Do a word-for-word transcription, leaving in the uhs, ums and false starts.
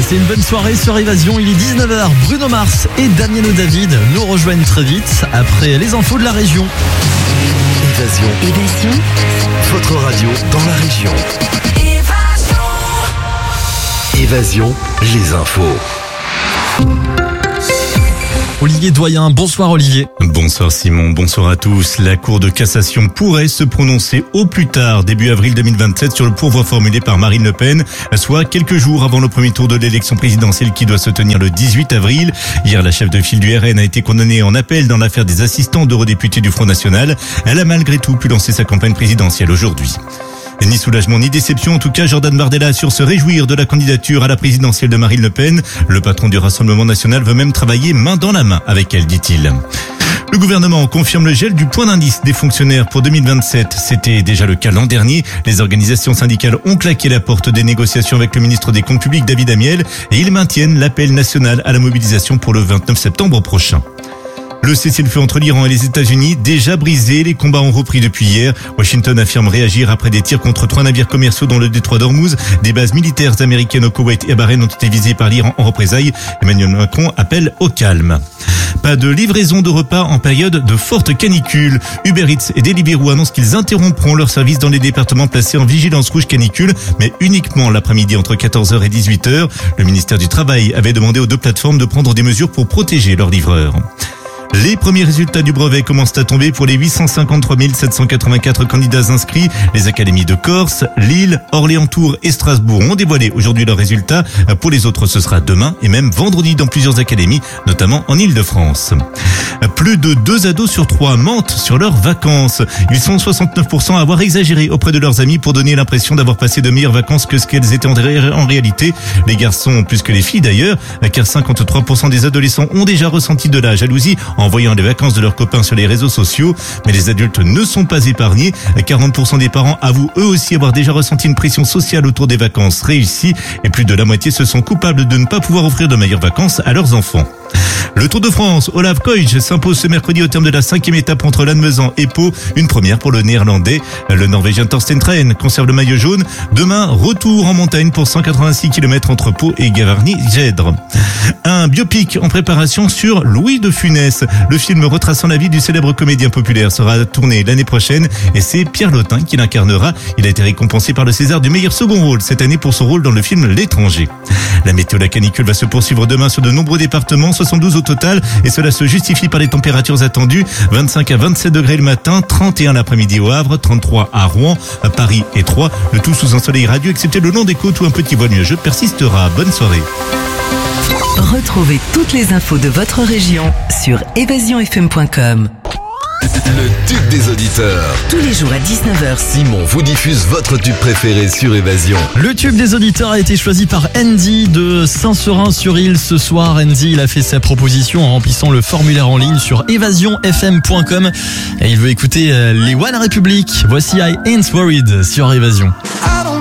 passez une bonne soirée sur Évasion. Il est dix-neuf heures. Bruno Mars et Daniel David nous rejoignent très vite après les infos de la région. Évasion. Évasion. Votre radio dans la région. Évasion. Évasion, les infos. Olivier Doyen, bonsoir Olivier. Bonsoir Simon, bonsoir à tous. La Cour de cassation pourrait se prononcer au plus tard, début avril deux mille vingt-sept, sur le pourvoi formulé par Marine Le Pen, soit quelques jours avant le premier tour de l'élection présidentielle qui doit se tenir le dix-huit avril. Hier, la chef de file du R N a été condamnée en appel dans l'affaire des assistants d'eurodéputés du Front National. Elle a malgré tout pu lancer sa campagne présidentielle aujourd'hui. Ni soulagement ni déception, en tout cas, Jordan Bardella assure se réjouir de la candidature à la présidentielle de Marine Le Pen. Le patron du Rassemblement national veut même travailler main dans la main avec elle, dit-il. Le gouvernement confirme le gel du point d'indice des fonctionnaires pour deux mille vingt-sept. C'était déjà le cas l'an dernier. Les organisations syndicales ont claqué la porte des négociations avec le ministre des Comptes publics, David Amiel, et ils maintiennent l'appel national à la mobilisation pour le vingt-neuf septembre prochain. Le cessez-le-feu entre l'Iran et les États-Unis, déjà brisé, les combats ont repris depuis hier. Washington affirme réagir après des tirs contre trois navires commerciaux dans le détroit d'Ormuz. Des bases militaires américaines au Koweït et à Bahreïn ont été visées par l'Iran en représailles. Emmanuel Macron appelle au calme. Pas de livraison de repas en période de forte canicule. Uber Eats et Deliveroo annoncent qu'ils interrompront leur service dans les départements placés en vigilance rouge canicule, mais uniquement l'après-midi entre quatorze heures et dix-huit heures. Le ministère du Travail avait demandé aux deux plateformes de prendre des mesures pour protéger leurs livreurs. Les premiers résultats du brevet commencent à tomber pour les huit cent cinquante-trois mille sept cent quatre-vingt-quatre candidats inscrits. Les académies de Corse, Lille, Orléans-Tours et Strasbourg ont dévoilé aujourd'hui leurs résultats. Pour les autres, ce sera demain et même vendredi dans plusieurs académies, notamment en Île-de-France. Plus de deux ados sur trois mentent sur leurs vacances. Ils sont soixante-neuf pour cent à avoir exagéré auprès de leurs amis pour donner l'impression d'avoir passé de meilleures vacances que ce qu'elles étaient en, ré- en réalité. Les garçons plus que les filles d'ailleurs, car cinquante-trois pour cent des adolescents ont déjà ressenti de la jalousie en voyant les vacances de leurs copains sur les réseaux sociaux. Mais les adultes ne sont pas épargnés. quarante pour cent des parents avouent eux aussi avoir déjà ressenti une pression sociale autour des vacances réussies. Et plus de la moitié se sont coupables de ne pas pouvoir offrir de meilleures vacances à leurs enfants. Le Tour de France, Olav Koij s'impose ce mercredi au terme de la cinquième étape entre Lannemezan et Pau. Une première pour le néerlandais. Le norvégien Thorsten Tren conserve le maillot jaune. Demain, retour en montagne pour cent quatre-vingt-six kilomètres entre Pau et Gavarnie-Gèdre. Un biopic en préparation sur Louis de Funès. Le film retraçant la vie du célèbre comédien populaire sera tourné l'année prochaine et c'est Pierre Lotin qui l'incarnera. Il a été récompensé par le César du meilleur second rôle cette année pour son rôle dans le film L'étranger. La météo, la canicule va se poursuivre demain sur de nombreux départements, soixante-douze au total, et cela se justifie par les températures attendues. vingt-cinq à vingt-sept degrés le matin, trente et un l'après-midi au Havre, trente-trois à Rouen, à Paris et Troyes. Le tout sous un soleil radieux, excepté le long des côtes où un petit voile nuageux persistera. Bonne soirée. Retrouvez toutes les infos de votre région sur évasion f m point com. Le tube des auditeurs. Tous les jours à dix-neuf heures. Simon vous diffuse votre tube préféré sur Évasion. Le tube des auditeurs a été choisi par Andy de Saint-Seurin-sur-Île ce soir. Andy, il a fait sa proposition en remplissant le formulaire en ligne sur évasion f m point com et il veut écouter les One Republic. Voici I Ain't Worried sur Évasion. I don't